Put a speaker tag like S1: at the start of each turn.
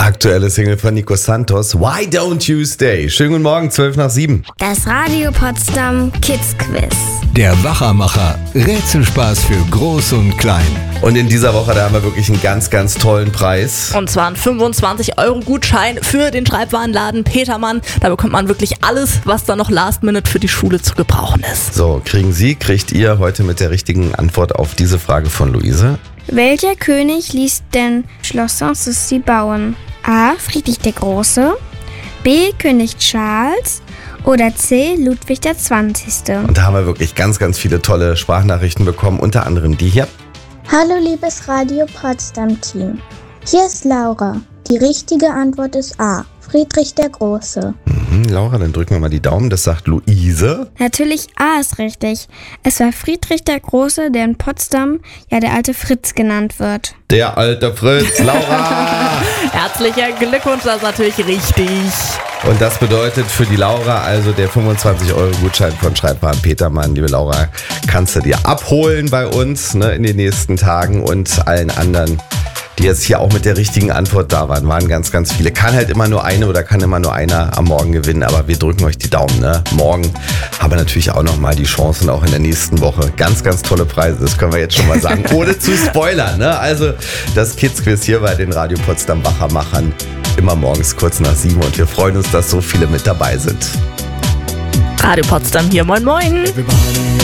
S1: Aktuelle Single von Nico Santos, Why Don't You Stay? Schönen guten Morgen, 7:12.
S2: Das Radio Potsdam Kids Quiz.
S3: Der Wachermacher. Rätselspaß für Groß und Klein.
S1: Und in dieser Woche, da haben wir wirklich einen ganz, ganz tollen Preis.
S4: Und zwar einen 25-Euro-Gutschein für den Schreibwarenladen Petermann. Da bekommt man wirklich alles, was da noch Last Minute für die Schule zu gebrauchen ist.
S1: So, kriegt ihr heute mit der richtigen Antwort auf diese Frage von Luise.
S2: Welcher König ließ denn Schloss Sanssouci bauen? A. Friedrich der Große, B. König Charles oder C. Ludwig der 20.
S1: Und da haben wir wirklich ganz, ganz viele tolle Sprachnachrichten bekommen, unter anderem die hier.
S5: Hallo liebes Radio Potsdam Team. Hier ist Laura. Die richtige Antwort ist A. Friedrich der Große.
S1: Laura, dann drücken wir mal die Daumen, das sagt Luise.
S2: Natürlich A ist richtig. Es war Friedrich der Große, der in Potsdam ja der alte Fritz genannt wird.
S1: Der alte Fritz, Laura!
S4: Herzlicher Glückwunsch, das ist natürlich richtig.
S1: Und das bedeutet für die Laura also der 25-Euro-Gutschein von Schreibwaren Petermann. Liebe Laura, kannst du dir abholen bei uns in den nächsten Tagen, und allen anderen, die jetzt hier auch mit der richtigen Antwort da waren ganz, ganz viele. Kann halt immer nur eine oder kann immer nur einer am Morgen gewinnen, aber wir drücken euch die Daumen. Morgen haben wir natürlich auch nochmal die Chancen, auch in der nächsten Woche. Ganz, ganz tolle Preise, das können wir jetzt schon mal sagen, ohne zu spoilern. Also das Kids-Quiz hier bei den Radio Potsdam Wachermachern, immer morgens kurz nach 7, und wir freuen uns, dass so viele mit dabei sind.
S4: Radio Potsdam hier, moin moin.